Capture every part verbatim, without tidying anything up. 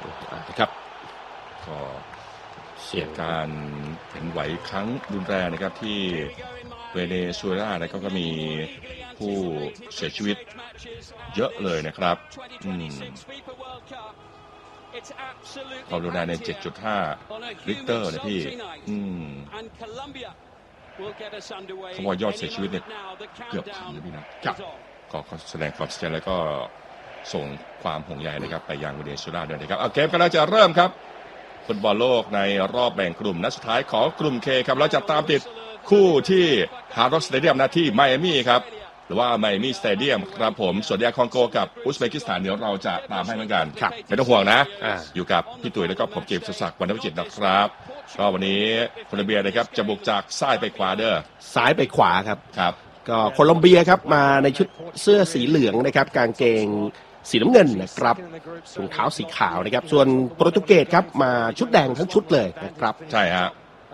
นะครับก็เหตุการณ์แผ่นไหวครั้งรุนแรงนะครับที่เวเนซุเอลานะครับก็มีผู้เสียชีวิตเยอะเลยนะครับความรุนแรงใน เจ็ดจุดห้า ริกเตอร์นะพี่อืมเขาบอกยอดเสียชีวิตเนี่ยเกือบพันนะพี่นะครับก็แสดงความเสียใจแล้วก็ส่งความห่วงใยนะครับไปยังเวเนซุเอลาด้วยนะครับเอาเกมกันแล้วจะเริ่มครับฟุตบอลโลกในรอบแบ่งกลุ่มนัดสุดท้ายของกลุ่ม K ครับเราจะตามติดคู่ที่ฮาร์ดร็อกสเตเดียมนะที่ไมอามี่ครับหรือว่าไมอามี่สเตเดียมครับผมส่วนยาคองโกกับอุซเบกิสถานเดี๋ยวเราจะตามให้เหมือนกันครับไม่ต้องห่วงนะ อ, อยู่กับพี่ตุ๋ยแล้วก็ผมเก็บศักดิ์วรรณวิจิตรนะครับก็วันนี้โคลอมเบียนะครับจะบุกจากซ้ายไปขวาเด้อซ้ายไปขวาครับครับก็โคลอมเบียครับมาในชุดเสื้อสีเหลืองนะครับกางเกงสีน้ำเงินนะครับรองเท้าสีขาวนะครับส่วนโปรตุเกสครับมาชุดแดงทั้งชุดเลยนะครับใช่ฮะ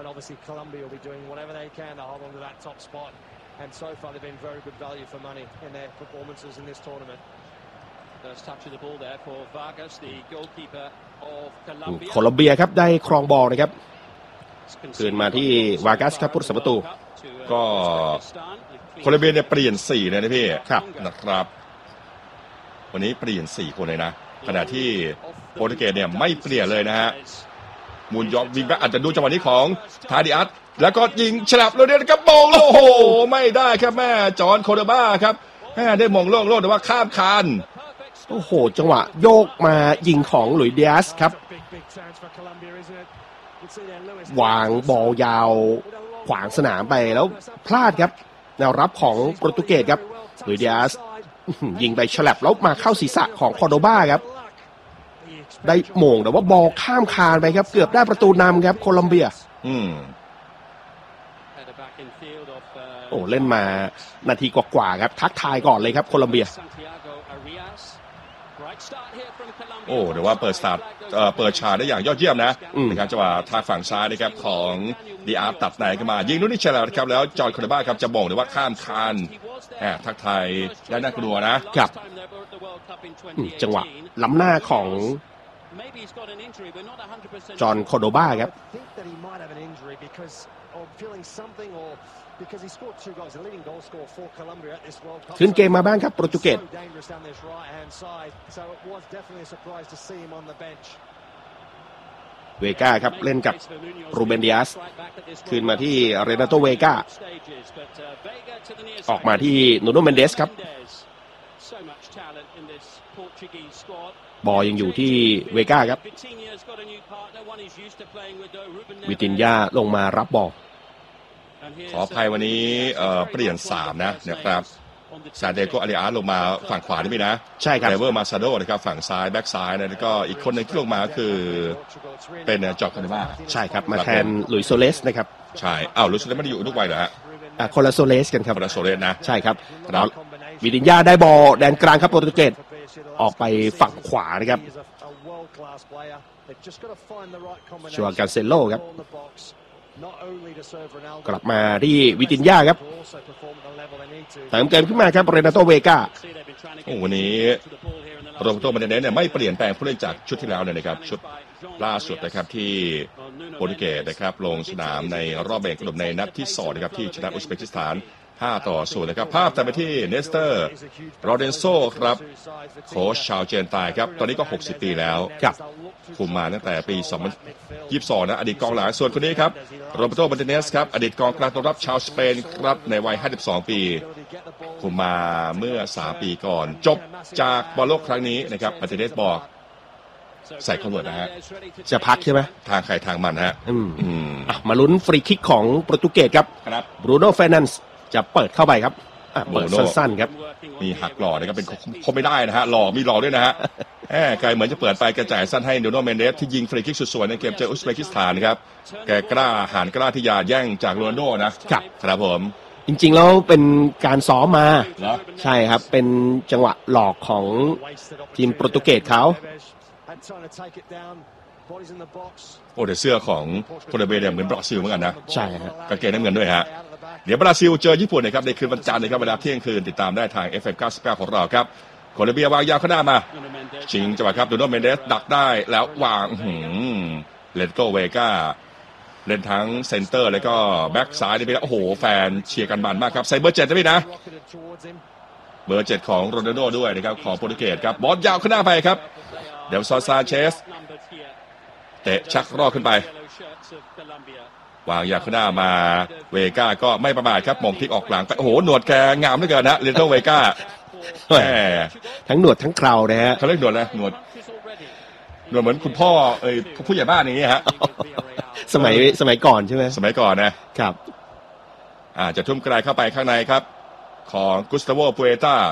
โคลอมเบียครับได้ครองบอลนะครับคืนมาที่วากัสครับผู้รักษาประตูก็โคลอมเบียเนี่ยเปลี่ยนสี่เลยนะพี่ครับนะครับวันนี้เปลี่ยนสี่คนเลยนะขณะที่โปรตุเกสเนี่ยไม่เปลี่ยนเลยนะฮะมูลยอมวิงแบ็กอาจจะดูจังหวะนี้ของทาดิอัสแล้วก็ยิงฉลับเลยเนี่ยครับมองโอ้โหไม่ได้ครับแม่จอห์นโคเดบ้าครับแม่ได้มองโล่งๆแต่ว่าข้ามคานโอ้โหจังหวะโยกมายิงของหลุยส์ ดิอาสครับวางบอลยาวขวางสนามไปแล้วพลาดครับแนวรับของโปรตุเกสครับหลุยส์ ดิอาสยิงไปฉลับแล้วมาเข้าศีรษะของคอร์โดบาครับได้โมงแต่ว่าบอลข้ามคานไปครับเกือบได้ประตูนำครับโคลอมเบียอืมโอ้เล่นมานาทีกว่าๆครับทักทายก่อนเลยครับโคลอมเบียโอ้เดี๋ยวว่าเปิดสตาร์ทเปิดฉากได้อย่างยอดเยี่ยมนะในการจังหวะทางฝั่งซ้ายนะครับของดีอาร์ตัดไหนกันมายิงนู้นนี่เฉลี่ยครับแล้วจอห์นโคเดบ้าครับจะบ่งหรือว่าข้ามคานแอบทักทายได้น่ากลัวนะครับจังหวะล้ำหน้าของจอห์นโคโดบ้าครับขึ้นเกมมาบ้างครับโปรตุเกสเวก้าครับเล่นกับรูเบน ดิอาสคืนมาที่เรนาโตเวก้าออกมาที่นูโน เมนเดสครับบอลยังอยู่ที่เวก้าครับวิตินญาลงมารับบอลขออภัยวันนี้เอ่อเปลี่ยนสามนะนะครับซาเดโกอาริอาลงมาฝั่งขวานี่มั้ยนะใช่ครับเดเวอร์มาซาโดนะครับฝั่งซ้ายแบ็คซ้ายนะแล้วก็อีกคนนึงที่ลงมาคือเป็นจอร์จ คาเดบ้าใช่ครับมาแทนลุยส์ โซเลสนะครับใช่อ้าวลุยส์ โซเลสไม่ได้อยู่ทุกวัยเหรอฮะอ่าคนละโซเลสกันครับคนละโซเลสนะใช่ครับแล้ววิตินญาได้บอลแดนกลางครับโปรตุเกสออกไปฝั่งขวานะครับชัวร์กาเซโลครับกลับมาที่วิตินญาครับเติมเกมขึ้นมาครับเรนาโตเวก้าโอ้วันนี้โรเบโต มาร์ติเนสเนี่ยไม่เปลี่ยนแปลงผู้เล่นจากชุดที่แล้วเลยนะครับชุดล่าสุดนะครับที่โปรตุเกสนะครับลงสนามในรอบแบ่งกลุ่มในนัดที่สองนะครับที่ชนะอุซเบกิสถานห้าต่อศูนย์นะครับภาพแต่ไปที่เนสเตอร์โรเดนโซครับโค้ชชาวเจนตายครับตอนนี้ก็หกสิบปีแล้วครับคุมมาตั้งแต่ปีสองพันยี่สิบสองนะอดีตกองหลังส่วนคนนี้ครับโรเบโต มาร์ติเนสครับอดีตกองกลางตัวรับชาวสเปนครับในวัยห้าสิบสองปีคุมมาเมื่อสามปีก่อนจบจากบอลโลกครั้งนี้นะครับมาร์ติเนสบอกใส่คอนเวิร์ตนะฮะจะพักใช่ไหมทางใครทางมันฮะอืมอืมมาลุ้นฟรีคิกของโปรตุเกสครับครับบรูโน่ เฟร์นันด์จะเปิดเข้าไปครับเปิดสั้นๆครับมีหักหล่อนะครับเป็นคงไม่ได้นะฮะหล่อมีหล่อด้วยนะฮะแหมไกลเหมือนจะเปิดไปกระจายสั้นให้นูโน เมนเดสที่ยิงฟรีคิกสุดสวยในเกมเจออุซเบกิสถานครับแกกล้าหาญกล้าที่จะแย่งจากโรนัลโดนะครับครับผมจริงๆแล้วเป็นการซ้อมมาใช่ครับเป็นจังหวะหลอกของทีมโปรตุเกสเขาโอ้แต่เสื้อของโคลอมเบียเนี่ยเหมือนบราซิลเหมือนกันนะใช่ฮะกางเกงน้ำเงินด้วยฮะเดี๋ยวบราซิลเจอญี่ปุ่นนะครับในคืนวันจันทร์นะครับเวลาเที่ยงคืนติดตามได้ทาง เอฟ เอ็ม เก้าสิบเก้าของเราครับโคลอมเบียวางยาวข้างหน้ามาชิงจังหวะครับดูโนเมนเดสดักได้แล้ววางเลนโกเวก้าเล่นทั้งเซนเตอร์แล้วก็แบ็กซ้ายนี่ไปแล้วโอ้โหแฟนเชียร์กันมันมากครับใส่เบอร์เจ็ดนะพี่นะเบอร์เจ็ดของโรนัลโดด้วยนะครับของโปรตุเกสครับบอลยาวข้างหน้าไปครับเดี๋ยวซอนซานเชสเตะชักรอกขึ้นไปวางยาวข้างหน้ามาเวก้าก็ไม่ประมาทครับมงพลิกออกหลังไปโอ้โหหนวดแกงามเหลือเกินนะเลนโกเวก้าทั้งหนวดทั้งเครานะฮะเขาเรียกหนวดนะหนวดหนวดเหมือนคุณพ่อเอ้ยผู้ใหญ่บ้านอย่างนี้ฮะสมัยสมัยก่อนใช่ไหมสมัยก่อนนะครับอ่าจะทุ่มไกลเข้าไปข้างในครับของกุสตาโวปูเอต้า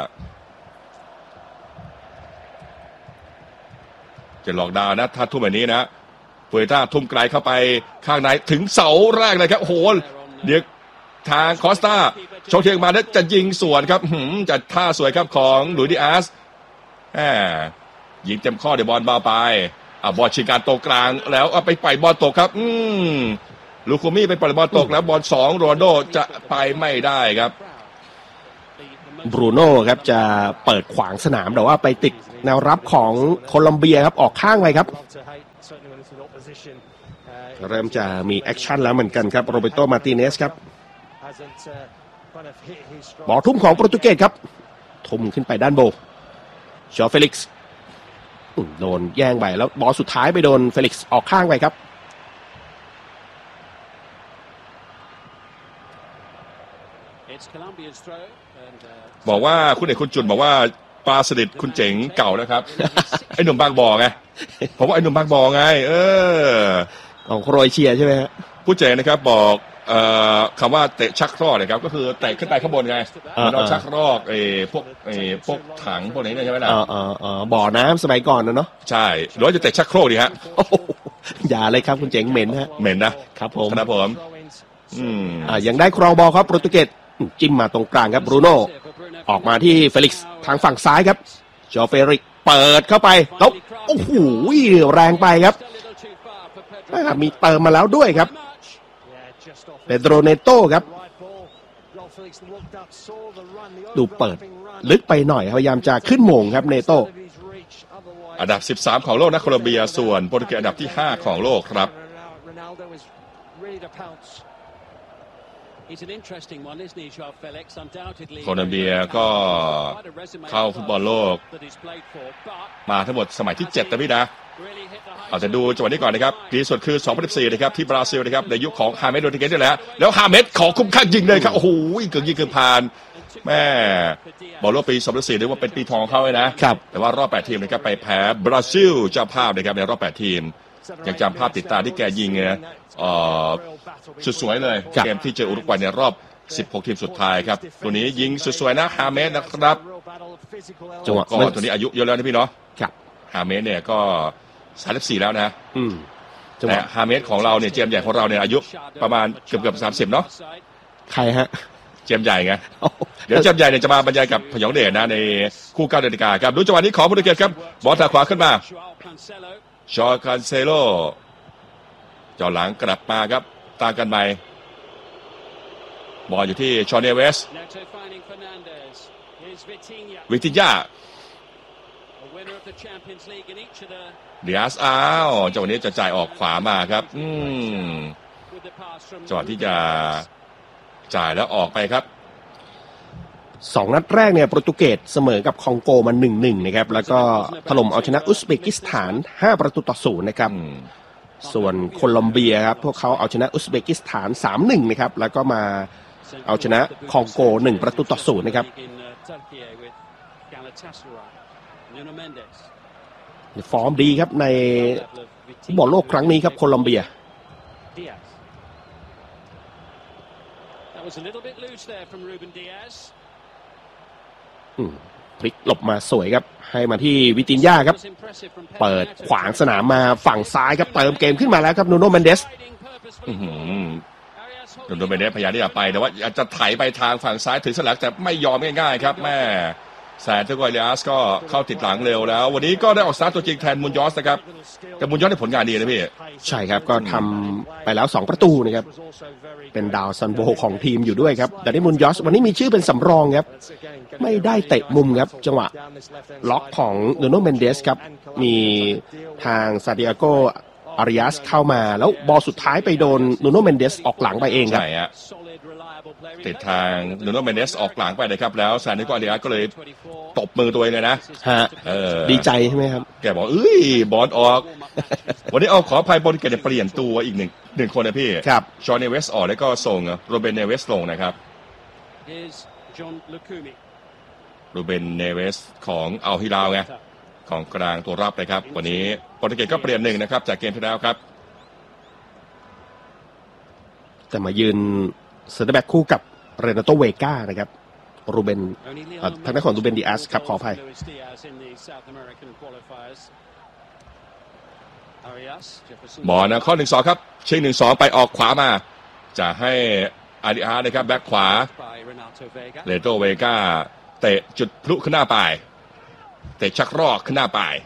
จะหลอกดาวนะถ้าทุ่มแบบนี้นะปูเอต้าทุ่มไกลเข้าไปข้างในถึงเสาแรกเลยครับโอ้โหเดี๋ยวทางคอสตาโชว์เทียงมาแล้วจะยิงสวนครับหืมจะท่าสวยครับของหลุยส์ดิอาสแหมยิงเต็มข้อเดี๋ยวบอลเบาไปอ่ะบอลชิงการตกกลางแล้วเอาไปปล่อยบอลตกครับอืมลูคูมี่ไปปล่อยบอลตกแล้วบอลสองโรนัลโดจะไปไม่ได้ครับบรูโน่ครับจะเปิดขวางสนามแต่ว่าไปติดแนวรับของโคลอมเบียครับออกข้างไปครับเริ่มจะมีแอคชั่นแล้วเหมือนกันครับโรเบโตมาร์ติเนสครับบอลทุ่มของโปรตุเกสครับทุ่มขึ้นไปด้านโบชอเฟลิกซ์โดนแย่งไปแล้วบอลสุดท้ายไปโดนเฟลิกซ์ออกข้างไปครับบอกว่าคุณเอกคุณจุนบอกว่าปลาสลิดคุณเจ๋งเก่านะครับไอ้หนุ่มบางบ่อไงผมว่าไอ้หนุ่มบางบ่อไงเออของโครเอเชียใช่ไหมฮะผู้เจ๋งนะครับบอกเอ่อคำว่าเตะชักรอกนะครับก็คือเตะขึ้นไปข้างบนไงมันเอาชักรอกไอ้พวกไอ้พวกถังพวกนี้ใช่ไหมล่ะอ๋ออ๋อบ่อน้ำสมัยก่อนนะเนาะใช่หรือว่าจะเตะชักโครกดีฮะอย่าเลยครับคุณเจ๋งเหม็นฮะเหม็นนะครับผมครับผมอืมอ่ายังได้ครองบอลครับโปรตุเกสจิ้มมาตรงกลางครับบรูโน่ออกมาที่เฟลิกซ์ทางฝั่งซ้ายครับจอเฟริกเปิดเข้าไปแล้วโอ้โหแรงไปครับมีเติมมาแล้วด้วยครับเปโดรเนโต้ครับดูเปิดลึกไปหน่อยพยายามจะขึ้นโมงครับเนโต้อันดับสิบสามของโลกนะโคลอมเบียส่วนโปรตุเกสอันดับที่ห้าของโลกครับโคลอมเบียก็เข้าฟุตบอลโลกมาทั้งหมดสมัยที่เจ็ดนะพี่นะอาจจะดูจังหวะนี้ก่อนนะครับปีสุดคือสองพันสิบสี่นะครับที่บราซิลนะครับในยุคของฮาเมสโดริเกสนี่แหละแล้วฮาเมสขอคุ้มค่ายิงเลยครับโอ้โหเกือบยิงเกือบผ่านแม่บอลโลกปีสองพันสิบสี่เรียกว่าเป็นปีทองเขาเลยนะครับแต่ว่ารอบแปดทีมนะครับไปแพ้บราซิลเจ้าภาพนะครับในรอบแปดทีมยังจำภาพติดตาที่แกยิงเนี่ยสุดสวยเลยเกมที่เจออุรุกวัยในรอบสิบหกทีมสุดท้ายครับตัวนี้ยิงสวยๆนะฮาเมสนะครับจังหวะก็ตัวนี้อายุเยอะแล้วนะพี่เนาะฮาเมสเนี่ยก็สามสิบสี่แล้วนะแต่ฮาเมสของเราเนี่ยเจมใหญ่ของเราเนี่ยอายุประมาณเกือบเกือบสามสิบเนาะใครฮะเจมใหญ่ไงเดี๋ยวเจมใหญ่เนี่ยจะมาบรรยายกับพยองเดชนะในคู่เก้านาฬิกาครับดูจังหวะนี้ของโปรตุเกสครับบอลทางขวาขึ้นมาชอคันเซโลจ่อหลังกลับมาครับตามกันไปบอลอยู่ที่ชอนเนเวสวิติญาเดียสอ้าวจังหวะนี้จะจ่ายออกขวามาครับอืมจังหวะที่จะจ่ายแล้วออกไปครับสองนัดแรกเนี่ยโปรตุเกสเสมอกับคองโกมา หนึ่งหนึ่ง นะครับแล้วก็ถล่มเอาชนะอุซเบกิสถานห้าประตูต่อศูนย์นะครับส่วนโคลอมเบียครับพวกเขาเอาชนะอุซเบกิสถาน สามหนึ่ง นะครับแล้วก็มาเอาชนะคองโกหนึ่งประตูต่อศูนย์นะครับฟอร์มดีครับในฟุตบอลโลกครั้งนี้ครับโคลอมเบียพลิกหลบมาสวยครับให้มาที่วิติญญาครับเปิดขวางสนามมาฝั่งซ้ายครับเติมเกมขึ้นมาแล้วครับนูโน่เมนเดสนูโน่เมนเดสพยายามที่จะไปแต่ว่าจะไถไปทางฝั่งซ้ายถึงสลักแต่ไม่ยอมง่ายๆครับแม่แซนเทโกเอลิอัสก็เข้าติดหลังเร็วแล้ววันนี้ก็ได้ออกสตาร์ทตัวจริงแทนมุนยอสนะครับแต่มุนยอสได้ผลงานดีนะพี่ใช่ครับก็ทำไปแล้วสองประตูนะครับเป็นดาวซันโบของทีมอยู่ด้วยครับแต่ได้มุนยอสวันนี้มีชื่อเป็นสำรองครับไม่ได้เตะมุมครับจังหวะล็อกของนูโน่เมนเดสครับมีทางซาดิอาโกอาริอัสเข้ามาแล้วบอลสุดท้ายไปโดนนูโน่เมนเดสออกหลังไปเองครับใช่ฮะติดทางนูโน่เมนเดสออกหลังไปนะครับแล้วซาดิอาโกอาริอัสก็เลยตบมือตัวเองเลยนะฮะดีใจใช่ไหมครับแกบอกเอ้ยบอลออกวันนี้เอาขออภัยบอลแกจะเปลี่ยนตัวอีกหนึ่งหนึ่งคนนะพี่ครับชอนเนเวสออกแล้วก็ส่งโรเบนเนเวสลงนะครับโรเบนเนเวสของอัลฮิลาลไงของกลางตัวรับนะครับวันนี้โปรตุเกสก็เปลี่ยนหนึ่งนะครับจากเกมที่แล้วครับแต่มายืนเซนเตอร์แบ็กคู่กับเรนาโตเวก้านะครับรูเบนทางด้านของรูเบนดิอาสครับขออภัยบอลนะข้อหนึ่งสองครับเชิงหนึ่งสองไปออกขวามาจะให้อาริอาร์นะครับแบ็คขวาเรโตเวก้าเตะจุดพลุขึ้นหน้าปลายเตะชักรอกขึ้นหน้าปลาย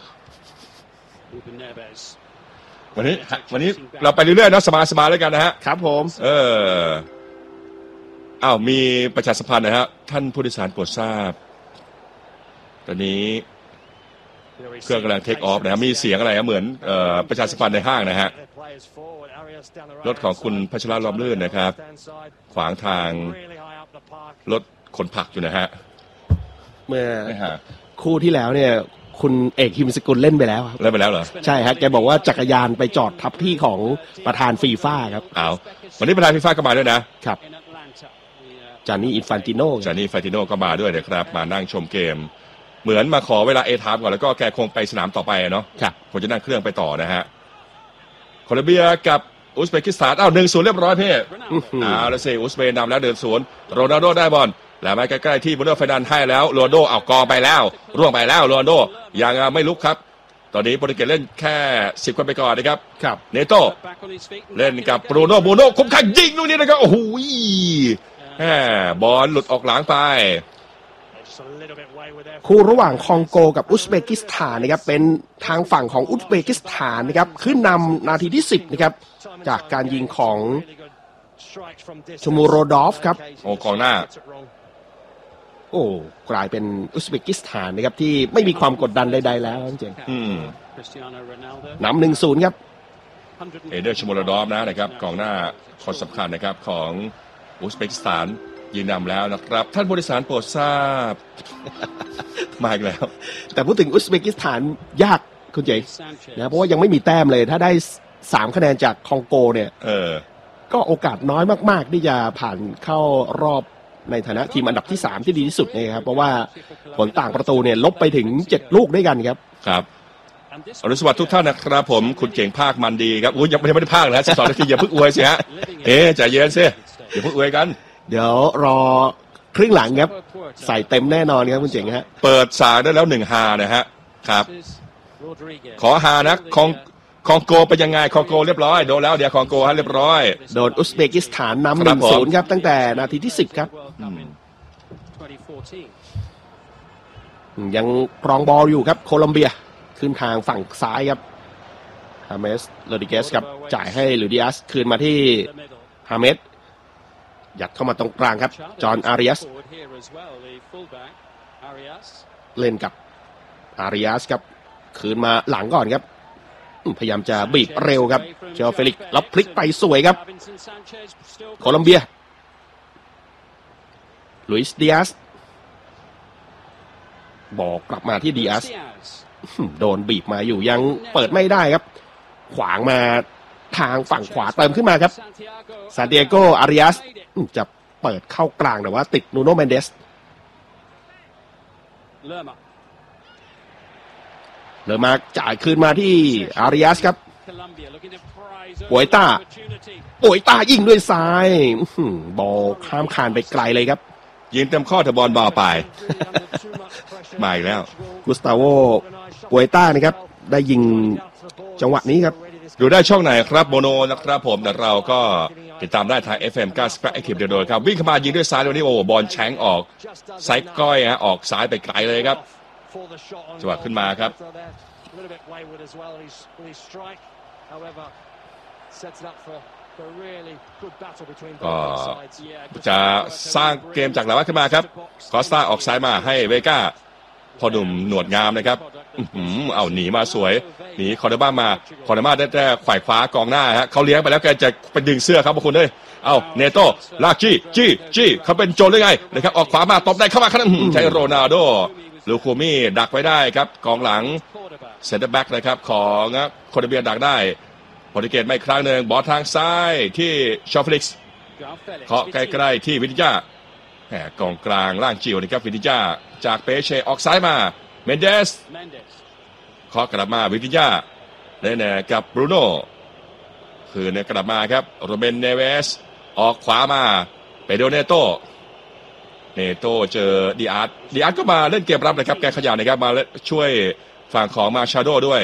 วันนี้วันนี้เราไปเรื่อยๆนะสมาสมาแล้วกันนะฮะครับผมเอออ้าวมีประชาสัมพันธ์นะฮะท่านผู้โดยสารโปรดทราบตอนนี้เครื่องกำลังเทคออฟนะครับมีเสียงอะไรเหมือนเอ่อประชาสัมพันธ์ในห้างนะฮะรถของคุณพัชราล้อมลื่นนะครับขวางทางรถขนผักอยู่นะฮะเมื่อคู่ที่แล้วเนี่ยคุณเอกฮิมสกุลเล่นไปแล้วครับเล่นไปแล้วเหรอใช่ฮะแกบอกว่าจักรยานไปจอดทับที่ของประธานฟีฟ่าครับอ้าววันนี้ประธานฟีฟ่าก็มาด้วยนะครับจานี่อินฟันติโนจานี่อินฟันติโนก็มาด้วยนะครับมานั่งชมเกมเหมือนมาขอเวลาเอทามก่อนแล้วก็แกคงไปสนามต่อไปเนาะครับคงจะนั่งเครื่องไปต่อนะฮะโคลอมเบียกับอุซเบกิสถานอ้าวหนึ่งศูนย์เรียบร้อยพี่อ้าวแล้วสิอุซเบย์นำแล้วเดินสวนโรนัลโดได้บอลแล้วมาใกล้ๆที่บูโน่เฟรนันให้แล้วโรนัลโดเอากองไปแล้วร่วงไปแล้วโรนัลโดยังไม่ลุกครับตอนนี้โปรตุเกสเล่นแค่สิบคนไปก่อนนะครับครับเนโต้เล่นกับบรูโน่บรูโน่คมขันยิงลูกนี้นะครับโอ้โหแหมบอลหลุดออกหลังไปคู่ระหว่างคองโกกับอุซเบกิสถานนะครับเป็นทางฝั่งของอุซเบกิสถานนะครับขึ้นนำนาทีที่สิบนะครับจากการยิงของชูมูโรดอฟครับโอ้กองหน้าโอ้กลายเป็นอุซเบกิสถานนะครับที่ไม่มีความกดดันใดๆแล้วจริงๆนำหนึ่งศูนย์ครับเอเดอร์ชูมูโรดอฟนะนะครับกองหน้าคนสำคัญนะครับของอุซเบกิสถานยิงนำแล้วนะครับท่านผู้โดยสารโปรดทราบมาอีกแล้วแต่พูดถึงอุซเบกิสถานยากคุณเจนะเพราะว่ายังไม่มีแต้มเลยถ้าได้สามคะแนนจากคองโกเนี่ยเออก็โอกาสน้อยมากๆที่จะผ่านเข้ารอบในฐานะทีมอันดับที่สามที่ดีที่สุดนะครับเพราะว่าผลต่างประตูเนี่ยลบไปถึงเจ็ดลูกด้วยกันครับครับอรุณสวัสดิ์ทุกท่านนะครับผมคุณเก่งภาคมันดีครับอุ้ยยังไม่ได้ภาคนะสิบสองนาทีอย่าเพิ่งอวยสิฮะเอ๊ะใจเย็นสิอย่าเพิ่งอวยกันเดี๋ยวรอครึ่งหลังครับใส่เต็มแน่นอนครับคุณเจ๋งฮะเปิดสายได้แล้วหนึ่งฮานะฮะครับขอฮานะคองคองโกเป็นยังไงคองโกเรียบร้อยโดนแล้วเดี๋ยวคองโกฮะเรียบร้อยโดนอุซเบกิสถานนำหนึ่งศูนย์ครับตั้งแต่นาทีที่สิบครับยังครองบอลอยู่ครับโคลอมเบียขึ้นทางฝั่งซ้ายครับฮาเมสโรดิเกสครับจ่ายให้ลูดิอัสคืนมาที่ฮาเมสยัดเข้ามาตรงกลางครับจอห์นอาริอัสเล่นกับอาริอัสครับคืนมาหลังก่อนครับพยายามจะบีบเร็วครับเจอเฟลิกซ์แล้วพลิกไปสวยครับโคลอมเบียลุยส์ดิอาสบอกกลับมาที่ดิอาสโดนบีบมาอยู่ยังเปิดไม่ได้ครับขวางมาทางฝั่งขวาเติมขึ้นมาครับซานติอาโกอาริอัสจะเปิดเข้ากลางแต่ว่าติดนูโน่เมนเดสเลอมาจ่ายคืนมาที่อาริอัสครับป่วยต้าป่วยต้ายิงด้วยซ้ายบอลข้ามคานไปไกลเลยครับยิงเต็มข้อแต่บอลบอลไปมาอีกแล้วกุสตาโวป่วยต้านะครับได้ยิงจังหวะนี้ครับดูได้ช่องไหนครับโมโนนะครับผมแต่เราก็ติดตามได้ทาง เอฟ เอ็ม เก้าสิบแปด Active โดยครับวิ่งเข้ามายิงด้วยซ้ายวันนี้โอ้บอลแฉงออกไซด์ก้อยฮะออกซ้ายไปไกลเลยครับจังหวะขึ้นมาครับก็จะสร้างเกมจากหลังขึ้นมาครับคอสตาออกซ้ายมาให้เวก้าพอหนุ่มหนวดงามนะครับเอาหนีมาสวยหนีคอร์เดบ้ามาคอร์เดบ้าได้แต่ขวายขวากองหน้าฮะเขาเลี้ยงไปแล้วแกจะไปดึงเสื้อครับพวกคุณเลยเอาเนโต้ลากจี้จี้จี้เขาเป็นโจรได้ไงนะครับออกขวามาตบได้เข้ามาข้างใช้โรนัลโดลูคูมี่ดักไว้ได้ครับกองหลังเซนเตอร์แบ็กนะครับของโคลอมเบียดักได้โปรตุเกสไม่ครั้งหนึ่งบอลทางซ้ายที่ชอฟลิกส์เคาะใกล้ๆที่วินิจ้าแหมกองกลางล่างจิ๋วนะครับวินิจ้าจากเปเช่ออกซ้ายมาเมนเดสเคาะกลับมาวินิจ้าเล่นกับบรูโน่คือเนี่ยกลับมาครับโรเบนเนเวสออกขวามาไปโดเนโต้เนโต้เจอดิอาร์ตดิอาร์ตก็มาเล่นเกมรับนะครับแกขยันนะครับมาช่วยฝั่งของมาชาโดด้วย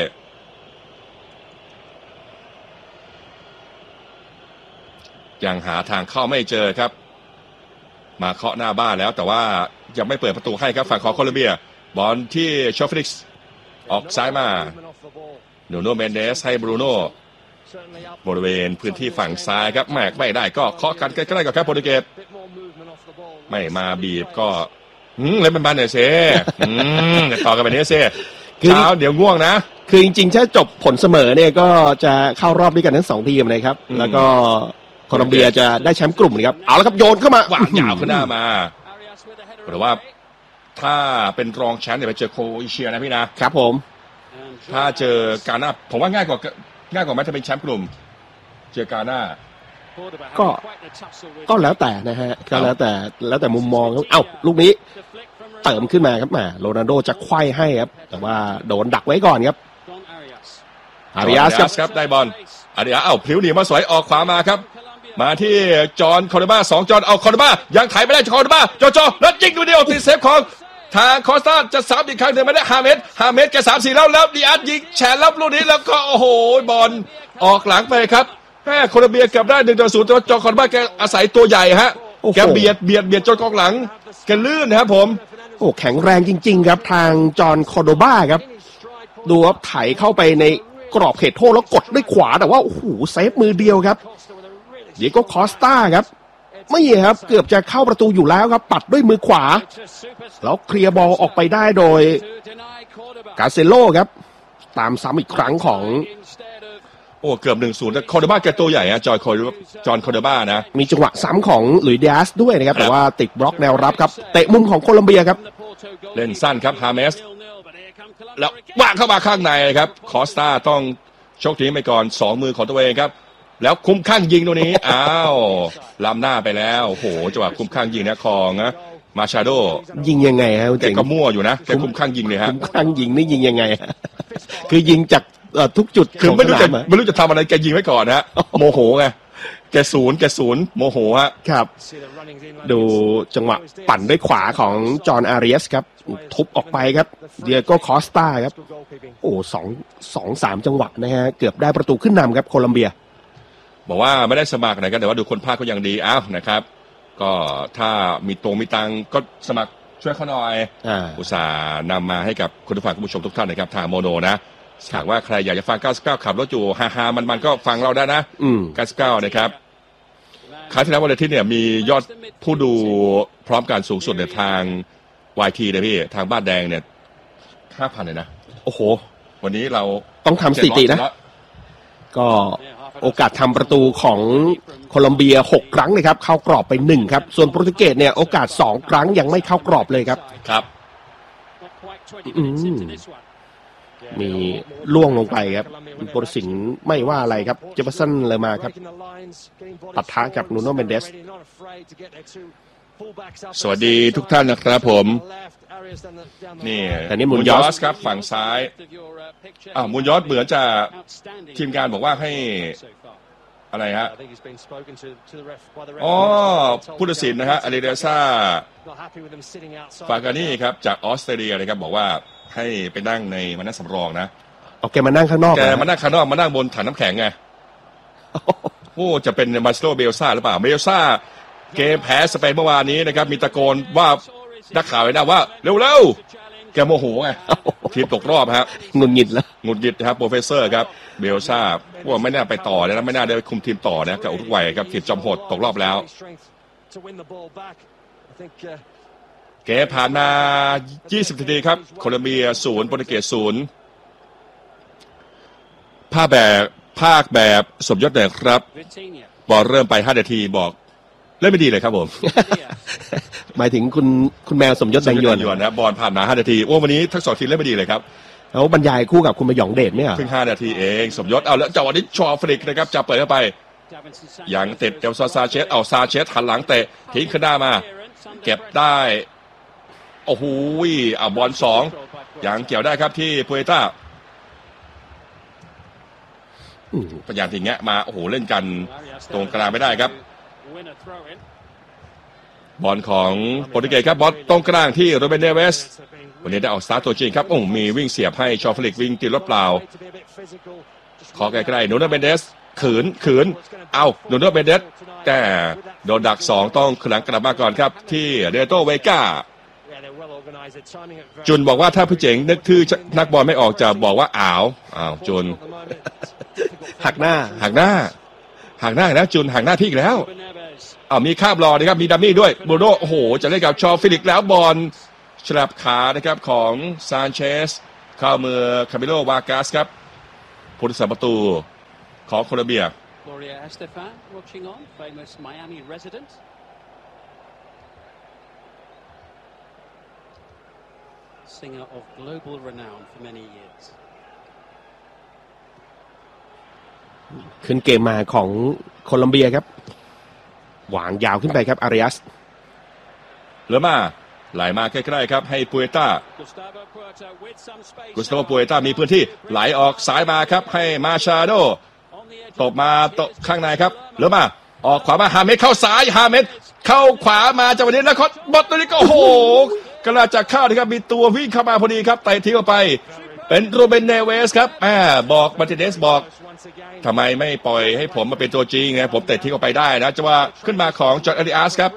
ยังหาทางเข้าไม่เจอครับมาเคาะหน้าบ้านแล้วแต่ว่ายังไม่เปิดประตูให้ครับฝั่งของโคลอมเบียบอลที่ชอฟริกส์ออกซ้ายมานูโนเมนเดสให้บรูโน่บริเวณพื้นที่ฝั่งซ้ายครับแม็กไม่ได้ก็เคาะกันใกล้ๆกับแคปโปรตุเกสไม่มาบีบก็เล่นเป็นบ้านหน่อยเซ่ต่อกันไปนี้เซ่เช้าเดี๋ยวง่วงนะคือจริงๆถ้าจบผลเสมอเนี่ยก็จะเข้ารอบด้วยกันทั้งสองทีมเลยครับแล้วก็โคลอมเบียจะได้แชมป์กลุ่มนะครับเอาละครับโยนเข้ามาวางยาวขึ้นหน้ามาหรือว่าถ้าเป็นรองแชมป์เนี่ยไปเจอโครเอเชียนะพี่นะครับผมถ้าเจอกาน่าผมว่าง่ายกว่าง่ายกว่าแม้จะเป็นแชมป์กลุ่มเจอกาน่าก็ก็แล้วแต่นะฮะก็แล้วแต่แล้วแต่มุมมองครับเอ้าลูกนี้เติมขึ้นมาครับแหมโรนัลโดจะไขว้ให้ครับแต่ว่าโดนดักไว้ก่อนครับอาริอัสครับได้บอลอาริอัสเอ้าพลิ้วหนีมาสวยออกขวามาครับมาที่จอห์นคอร์เดบ้าสองจอห์นเอาคอร์เดบ้ายังถ่ายไม่ได้คอร์เดบ้าจอจอแล้วยิงดูเดียวติดเซฟของทางคอสตาจะสามอีกครั้งหนึ่งไม่ได้ห้าเมตรห้าเมตรแกสามสี่แล้วแล้วดิอาร์ตยิงแฉลับลูกนี้แล้วก็โอ้โหบอลออกหลังไปครับแม่โคลอมเบียเก็บได้หนึ่งต่อศูนย์แต่จอห์นคอร์เดบ้าแกอาศัยตัวใหญ่ฮะแกเบียดเบียดเบียดจนกองหลังแกลื่นนะครับผมโอ้แข็งแรงจริงๆครับทางจอห์นคอร์โดบ้าครับดูครับไถเข้าไปในกรอบเขตโทษแล้วกดด้วยขวาแต่ว่าโอ้โหเซฟมือเดียวครับเดียโก้คอสตาครับไม่ครับเกือบจะเข้าประตูอยู่แล้วครับปัดด้วยมือขวาแล้วเคลียร์บอลออกไปได้โดยกาเซโลครับตามซ้ำอีกครั้งของโอ้เกือบหนึ่งศูนย์แต่คอร์เดบ้าแกตัวใหญ่ฮะจอยคอร์จอห์นคอร์เดบ้านะมีจังหวะซ้ำของหลุยส์ดิอาสด้วยนะครับแต่ว่าติดบล็อกแนวรับครับเตะมุมของโคลอมเบียครับเล่นสั้นครับฮาเมสแล้ววางเข้ามาข้างในครับคอสตาต้องโชคดีไปก่อนสองมือของตัวเองครับแล้วคุ้มข้างยิงตัวนี้อ้าวล้ำหน้าไปแล้วโอ้โหจังหวะคุ้มข้างยิงนะคองนะมาชาโดยิงยังไงฮะแกก็มั่วอยู่นะแกคุ้มข้างยิงเลยฮะคุ้มข้างยิงนี่ยิงยังไงคือยิงจากทุกจุดคือไม่รู้จะไม่รู้จะทำอะไรแกยิงไว้ก่อนฮะโมโหไงแกศูนย์แกศูนย์โมโหฮะครับดูจังหวะปั่นด้วยขวาของจอห์นอาริเอสครับทุบออกไปครับเดียโก้คอสตาครับโอ้สองสองสามจังหวะนะฮะเกือบได้ประตูขึ้นนำครับโคลอมเบียบอกว่าไม่ได้สมัครนะครับแต่ว่าดูคนภาคก็ยังดีอ้าวนะครับก็ถ้ามีตรงมีตังก็สมัครช่วยเขาหน่อยอุตส่าห์นำมาให้กับคุณผู้ฟังคุณผู้ชมทุกท่านนะครับทางโมโนนะหากว่าใครอยากจะฟังเก้าสิบเก้าขับรถอยู่ฮาๆมันๆก็ฟังเราได้นะเก้าสิบเก้านะครับครั้งที่แล้ววันอาทิตย์เนี่ยมียอดผู้ดูพร้อมกันสูงสุดในทาง วาย ที นะพี่ทางบ้านแดงเนี่ย ห้าพัน เลยนะโอ้โหวันนี้เราต้องทำสถิตินะก็โอกาสทำประตูของโคลอมเบียหกครั้งเลยครับเข้ากรอบไปหนึ่งครับส่วนโปรตุเกสเนี่ยโอกาสสองครั้งยังไม่เข้ากรอบเลยครับครับมีล่วงลงไปครับโปรสิงไม่ว่าอะไรครับเจฟเฟอร์สันเลยมาครับปะทะกับนูโน่เมนเดสสวัสดีทุกท่านนะครับผมนี่แต่นี่มุนยอสครับฝั่งซ้ายอ่ามุนยอสเหมือนจะทีมงานบอกว่าให้อะไรฮะอ๋อผู้ตัดสินนะฮะอเลเดซ่าฟากานี่ครับจากออสเตรเลียนะครับบอกว่าให้ไปนั่งในมานั่งสำรองนะโอเคมานั่งข้างนอกแกมานั่งข้างนอกมานั่งบนถังน้ำแข็งไงโอ้จะเป็นมาสโตเบลซ่าหรือเปล่าเบลซ่าเกมแพ้สเปนเมื่อวานนี้นะครับมีตะโกนว่านักข่าวเลยนะว่าเร็วๆแกโมโหไงทีมตกรอบครับหงุดหงิดแล้วหงุดหงิดครับโปรเฟสเซอร์ครับเบลซ่าว่าไม่น่าไปต่อนะไม่น่าได้คุมทีมต่อนะกับอุรุกวัยครับทีมจอมโหดตกรอบแล้วเกมผ่านมายี่สิบนาทีครับโคลอมเบียศูนย์โปรตุเกสศูนย์ภาคแบบภาคแบบสมยศหน่อยครับบอลเริ่มไปห้านาทีบอกเล่นไม่ดีเลยครับผมหมายถึงคุณคุณแมวสมยศแดงยวนนะบอลผ่านมาห้านาทีโอ้วันนี้ทั้งสองทีมเล่นไม่ดีเลยครับแล้วบรรยายคู่กับคุณมยองเดชไหมอ่ะเพิ่งห้านาทีเองสมยศเอาแล้วจังหวะนี้ชอฟริกนะครับจะเปิดเข้าไปยังติดเดลซาซาเชสเอาซาเชสหันหลังเตะทิ้งขึ้นหน้ามาเก็บได้โอ้โหเอาบอลสองยังเกี่ยวได้ครับที่พูเอต้าพยายามทิ้งแงะมาโอ้โหเล่นกันตรงกลางไม่ได้ครับบอลของโปรตุเกสครับบอลตรงกลางที่โรเบนเนเวสวันนี้ได้ออกสตาร์ทตัวจริงครับโอ้มีวิ่งเสียบให้ชอฟลิกวิ่งติดรถเปล่าขอใกล้ๆโนโนเบนเดสขืนขืนเอาโนโนเบนเดสแต่โดนดักสองต้องขลังกลับมาก่อนครับที่เดโตเวก้าจุนบอกว่าถ้าผู้เจ๋งนึกชื่อนักบอลไม่ออกจะบอกว่าอ้าวอ้าวจุนหักหน้าหักหน้าหักหน้าแล้วจุนหักหน้าที่อีกแล้วอ้าวมีข้ามรอนะครับมีดัมมี่ด้วยโบโดโอ้โหจะเล่นกับชอฟิลิกแล้วบอลฉลับขานะครับของซานเชสเข้ามือคาเมโลวากัสครับผู้รักษาประตูของโคลอมเบีย Singer of global renown for many years ขึ้นเกมมาของโคลอมเบียครับวางยาวขึ้นไปครับอาริอัสเหลือมาไหลมาใกล้ๆครับให้ปูเอต้ากุสตาโวปูเอต้ามีพื้นที่ไหลออกสายมาครับให้มาชาโดตบมาตบข้างในครับเหลือมาออกขวามาฮาเมดเข้าซ้ายฮาเมดเข้าขวามาจังหวะนี้แล้วเขาบอลตัวนี้ก็โอ้โหกระจากเข้านะครับมีตัววิ่งเข้ามาพอดีครับเตะทิ้งออกไปเป็นโรเบนเนเวสครับอ่าบอกมาร์ติเนสบอกทำไมไม่ปล่อยให้ผมมาเป็นตัวจริงไงผมเตะทิ้งออกไปได้นะจังหวะขึ้นมาของจอร์จอาริอัสครับ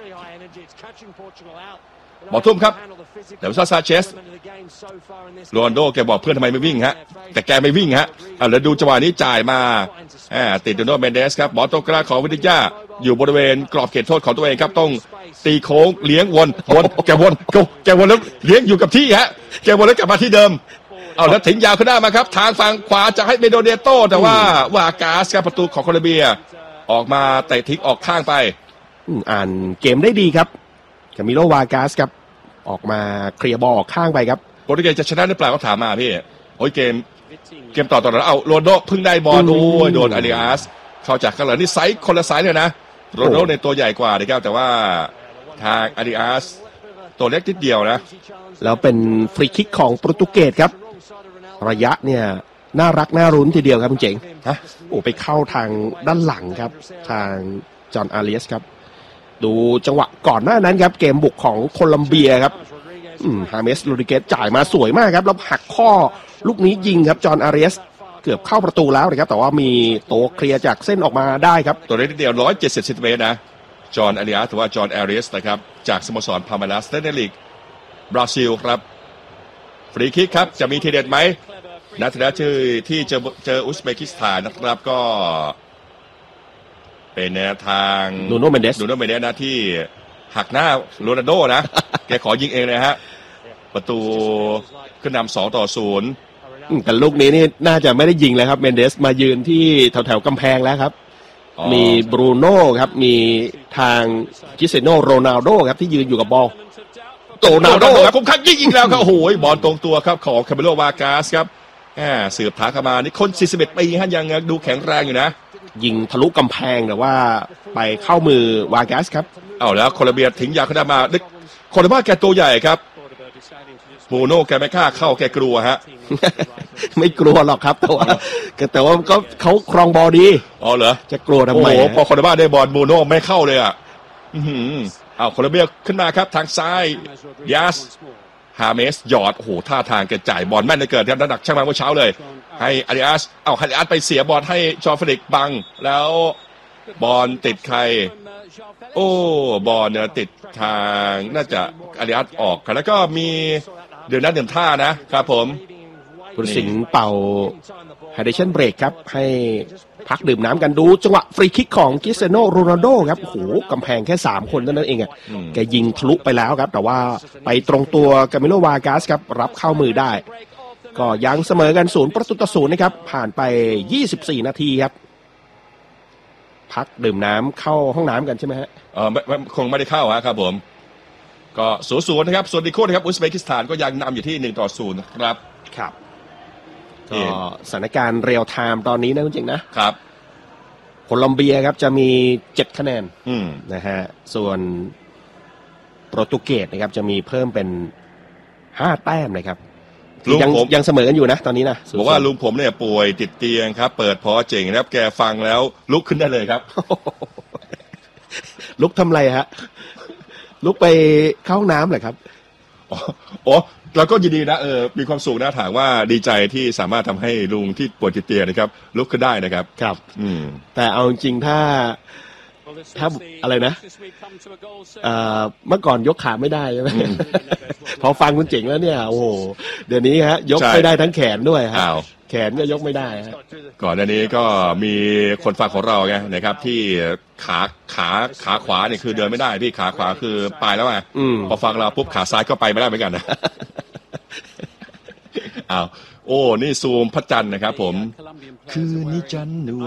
บอลทุ่มครับเดี๋ยวซาซาเชสโรนโดแกบอกเพื่อนทำไมไม่วิ่งฮะแต่แกไม่วิ่งฮะอ่าแล้วดูจังหวะนี้จ่ายมาอ่าติดโดโนเมนเดสครับบอลตรงกลางของวินิญ่าอยู่บริเวณกรอบเขตโทษของตัวเองครับต้องตีโค้งเลี้ยงวนวนแกวนแกวนแล้วเลี้ยงอยู่กับที่ฮะแกวนแล้วกลับมาที่เดิมเอาแล้วทิ้งยาวขึ้นได้มาครับทางฝั่งขวาจะให้เมโดเดโต้แต่ว่าวากาสครับประตูของโคลอมเบียออกมาเตะทิ้งออกข้างไปอ่านเกมได้ดีครับคามิโลวากาสครับออกมาเคลียร์บอลออกข้างไปครับโปรตุเกสจะชนะหรือเปล่าก็ถามมาพี่โอ้ยเกมเกมต่อต่อแล้วเอาโรนโดเพิ่งได้บอลโอ้ยโดนอาริอัสเข้าจากข้างหลังนี่ไซส์คนละไซส์เลยนะโรนโดในตัวใหญ่กว่านะครับแต่ว่าทางอาริอัสตัวเล็กนิดเดียวนะแล้วเป็นฟรีคิกของโปรตุเกสครับระยะเนี่ยน่ารักน่ารุ้นทีเดียวครับคุณเจ๋งฮะโอ้ไปเข้าทางด้านหลังครับทางจอห์นอาริอัสครับดูจังหวะก่อนหน้านั้นครับเกมบุกของโคลอมเบียครับฮาเมสโรดริเกสจ่ายมาสวยมากครับแล้วหักข้อลูกนี้ยิงครับจอห์นอาริอัสเกือบเข้าประตูแล้วนะครับแต่ว่ามีโตเคลียร์จากเส้นออกมาได้ครับตัวเล็กนิดเดียวหนึ่งร้อยเจ็ดสิบเซนติเมตรนะจอห์นอาริอัสหรือว่าจอห์นอาริอัสนะครับจากสโมสรพามาลัสในลีกบราซิลครับฟรีคิกครับจะมีทีเด็ดไหมนัดที่แล้วที่เจอเจออุซเบกิสถานนะครับก็เป็นแนวทางนูโน่เมนเดสนูโน่เมนเดสนะที่หักหน้าโรนัลโดนะแกขอยิงเองเลยฮะประตูขึ้นนำสองต่อศูนย์แต่ลูกนี้นี่น่าจะไม่ได้ยิงเลยครับเมนเดสมายืนที่แถวแถวกำแพงแล้วครับมีบรูโน่ครับมีทางคริสเตียโนโรนัลโดครับที่ยืนอยู่กับบอลโรนัลโดครับผมคัดยิงอีกแล้วครับโอ้โหบอลตรงตัวครับของคาเมโลวากาสครับแหมสืบทางเข้ามานี่คนสี่สิบเอ็ดปีฮะยังดูแข็งแรงอยู่นะยิงทะลุกำแพงแต่ว่าไปเข้ามือวากัสครับเอาแล้วโคลอมเบียถึงยาวขึ้นมาโคลอมเบียแกตัวใหญ่ครับโมโน่แกไม่กล้าเข้าแกกลัวฮะไม่กลัวหรอกครับแต่ว่าแต่ว่าก็เขาครองบอลดีอ๋อเหรอจะกลัวทำไมโอ้พอโคลอมเบียได้บอลโมโน่ไม่เข้าเลยอ่ะเอาโคลอมเบียขึ้นมาครับทางซ้ายยาสฮาเมสหยอดโอ้โหท่าทางแกจ่ายบอลแม่นเหลือเกินครับน้ำหนักช่างมาเมื่อเช้าเลยให้อาริอัสเอาอาริอัสไปเสียบอลให้จอร์ฟริกบังแล้วบอลติดใครโอ้บอลเนี่ยติดทางน่าจะอาริอัสออกแล้วก็มีเดือนนั้นเดือนท่านะครับผมผู้ตัดสินเป่าไฮเดรชั่นเบรกครับให้พักดื่มน้ำกันดูจังหวะฟรีคิกของคริสเตียโนโรนัลโดครับโอ้โหกำแพงแค่สามคนเท่านั้นเองอ่ะแกยิงทะลุไปแล้วครับแต่ว่าไปตรงตัวกามิโลวากัสครับรับเข้ามือได้ก็ยังเสมอกันศูนย์ประตูต่อศูนย์นะครับผ่านไปยี่สิบสี่นาทีครับพักดื่มน้ำเข้าห้องน้ำกันใช่ไหมฮะเออไม่คงไม่ได้เข้าครับผมก็ศูนย์ศูนย์นะครับส่วนอีกคู่นะครับอุซเบกิสถานก็ยังนำอยู่ที่หนึ่งต่อศูนย์ครับครับก็สถานการณ์เรียลไทม์ตอนนี้นะคุณเจ๋งนะครับโคลอมเบียครับจะมีเจ็ดคะแนนนะฮะส่วนโปรตุเกสนะครับจะมีเพิ่มเป็นห้าแต้มนะครับยังยังเสมอกันอยู่นะตอนนี้นะบอกว่าลุงผมเนี่ยป่วยติดเตียงครับเปิดพอเจ๋งนะครับแกฟังแล้วลุกขึ้นได้เลยครับลุกทำไรฮะลุกไปเข้าห้องน้ำเหรอครับอ๋ออ๋อเราก็ยินดีนะเออมีความสุขนะถามว่าดีใจที่สามารถทำให้ลุงที่ป่วยติดเตียงนะครับลุกขึ้นได้นะครับครับอืมแต่เอาจริงถ้าถ้าอะไรนะเอ่อเมื่อก่อนยกขาไม่ได้ใช่ไหมพอฟังคุณเจ๋งแล้วเนี่ยโอ้โหเดี๋ยวนี้ฮะยกไม่ได้ทั้งแขนด้วยฮะแขนก็ยกไม่ได้ฮะก่อนหน้านี้ก็มีคนฟังของเราไงนะครับที่ขาขาขาขวาเนี่ยคือเดินไม่ได้พี่ขาขวาคือปลายแล้วไงพอฟังเราปุ๊บขาซ้ายก็ไปไม่ได้เหมือนกันนะอ้าวโอ้นี่ซูมพระจันทร์นะครับผมคือนี่จันทร์